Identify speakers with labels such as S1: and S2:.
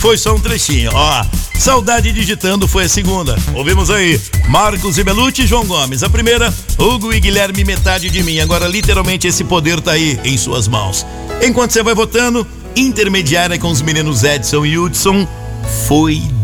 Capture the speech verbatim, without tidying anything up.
S1: foi só um trechinho, ó. Saudade Digitando foi a segunda. Ouvimos aí Marcos e Belucci e João Gomes. A primeira, Hugo e Guilherme, Metade de Mim. Agora, literalmente, esse poder tá aí em suas mãos. Enquanto você vai votando, intermediária com os meninos Edson e Hudson, Foi